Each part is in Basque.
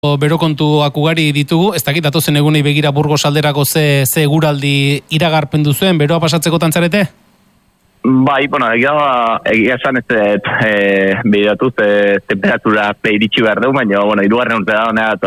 Berokontuak ugari ditugu, ez dakit datozen egunei begira Burgos alderako ze eguraldi iragarpen duzuen, beroa pasatzeko tantzarete? Bai, egia esan ez bideatuz temperatura iritsi behar dugu, baina, hirugarren urte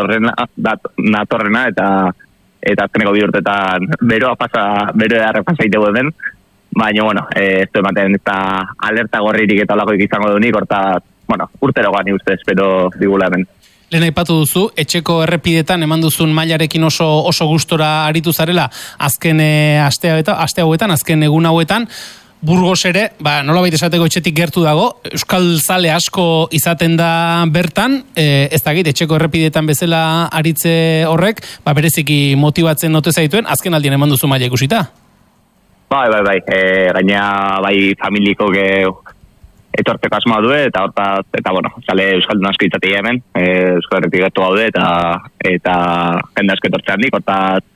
da natorrena eta azkeneko 2 urteetan beroa pasa itegu den, baina, ez du ematen eta alerta gorririk eta olakoik izango dunik, horta, urtero gani uste espero digula hemen. Lehen aipatu duzu, etxeko errepidetan eman duzun mailarekin oso gustora aritu zarela, azken aste hauetan, azken egun hauetan, Burgos ere, nolabait esateko etxetik gertu dago, euskal zale asko izaten da bertan, ez dakit, etxeko errepidetan bezala aritze horrek, bereziki motibatzen ote zaituen, azken aldien eman duzu maila ikusita? Bai, gaina bai familiko etorteko asmoa du eta zale euskaldun asko itzatea hemen, euskal errepidetik gertu gaude eta jende asko etortzean dik, hortaz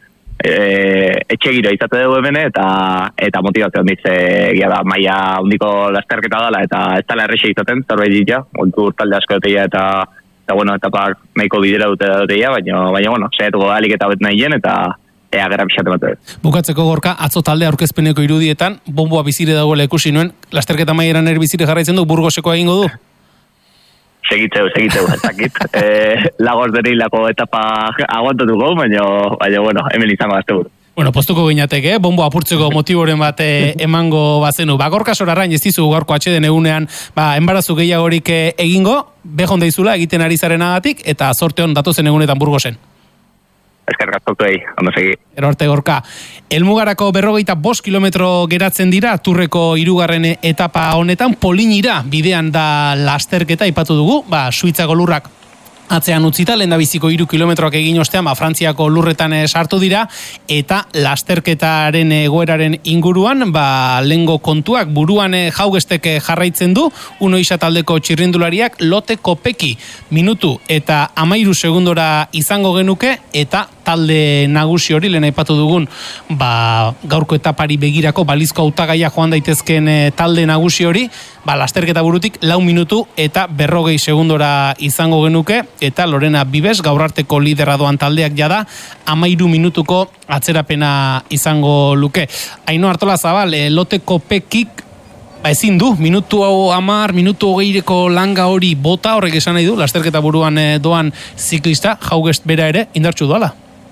etxe giro izate dugu hemen eta motivazio handiz egia da maila handiko lasterketa dela eta ez dela errexe izaten, zerbait ditia, ontu talde asko duteia eta etapak nahiko bidera duteia, baina, saiatuko alik eta bet nahien eta ea gara pixate bat. Bukatzeko Gorka, atzo talde aurkezpeneko irudietan, bonboa bizire dagoela ikusi nuen, lasterketa maieran bizire jarraitzen du, Burgoseko egingo du? Segitzeu, ez dakit. Lagos dereilako etapa aguantatuko, baina, hemen izango azte buru. Postuko gineatek, bonbo apurtzeko motiboren bat emango bazenu. Gorka Sorarrain ez dizu gaurko atxeden egunean enbarazu gehiagorik egingo, behon deizula egiten ari zarenagatik, eta zorte hon datozen egunetan Burgosen. Eskerrik asko ondo segi. Ero arte Gorka. Elmugarako 45 kilometro geratzen dira, Turreko 3. etapa honetan, Polinira bidean da lasterketa ipatu dugu, Suitzako lurrak atzean utzita, lehendabiziko 3 kilometroak egin ostean, Frantziako lurretan sartu dira, eta lasterketaren egoeraren inguruan, lehengo kontuak buruan jaugestek jarraitzen du, Uno Isa taldeko txirrindulariak Lotte Kopecky minutu eta 13 segundora izango genuke, eta talde nagusi hori, lehen aipatu dugun, gaurko etapari begirako balizko hautagaia joan daitezken talde nagusi hori, lasterketa burutik 4 minutu eta 40 segundora izango genuke, eta Lorena Bibes, gaur arteko lidera doan taldeak jada, 13 minutuko atzerapena izango luke. Aino Artola Zabal, Lotte Kopeckik ezin du, minutu 10, minutu 20ko langa hori bota, horrek esan nahi du, lasterketa buruan doan ziklista, jaugest bera ere, indartsu doala.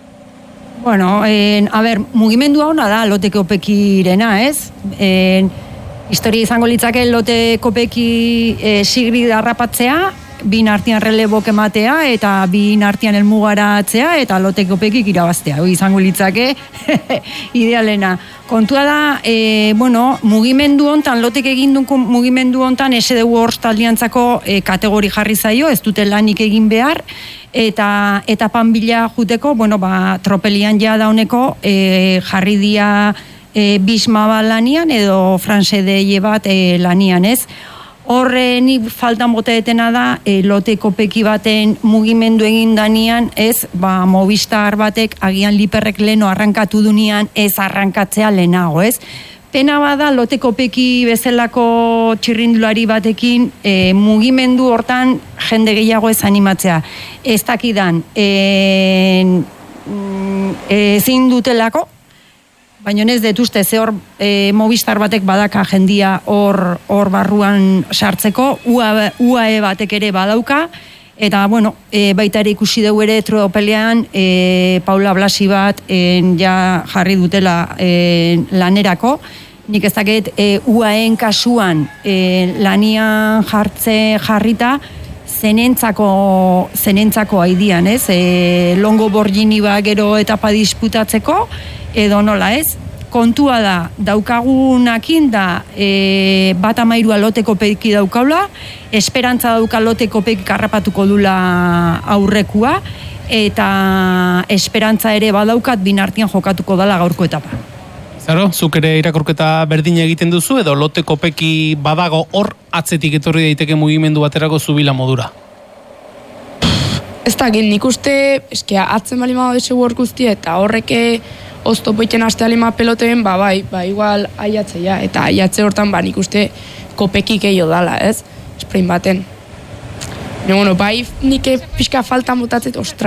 Mugimendua hona da Lotte Kopeckirena, ez? Historia izango litzake Lotte Kopecky Sigrid harrapatzea, bin artean relebok ematea, eta bin artean elmugaratzea, eta Lotte Kopeckik irabaztea. Izango litzake idealena. Kontua da, mugimendu hontan, Lottek egindun mugimendu hontan, SDU Horst taldiantzako kategori jarri zaio, ez dute lanik egin behar, eta etapan bila juteko, tropelian ja dauneko jarri dia Bisma lanian edo France Deie bat lanian, ez? Horre nik faltan boteetena da Lotte Kopecky baten mugimendu egin danian, ez? Movistar batek agian Liperrek leno arrankatu dunian ez arrankatzea lehenago, ez? Pena bada Lotte Kopecky bezalako txirrindulari batekin mugimendu hortan jende gehiago ez animatzea. Ez dakidan ezin dutelako, baina ez detuzte ze hor Movistar batek badaka jendia hor barruan sartzeko, UAE batek ere badauka, eta baita ere ikusi dugu ere tropelean Paula Blasi bat ja jarri dutela lanerako. Nik ez dakit UAEen kasuan lanian jarrita zenentzako aidian, ez? Longo Borgini gero etapa disputatzeko, edo nola, ez? Kontua da, daukagunakin da bat 13 Lotte Kopecky daukaula, esperantza dauka Lotte Kopecky harrapatuko dula aurrekua, eta esperantza ere badaukat binartian jokatuko dala gaurko etapa. Zaro, zuk ere irakurketa berdina egiten duzu, edo Lotte Kopecky badago hor atzetik etorri daiteke mugimendu baterako zubila modura? Ez dakit, nik uste, atzen bali mago desegu hor guzti, eta horreke oztopoiten aste alima peloteen, igual aiatzea, eta aiatze hortan nik uste Kopecky gehiago dala, ez? Sprint baten. Bueno, bai, nik pixka faltan botatzet, ostra,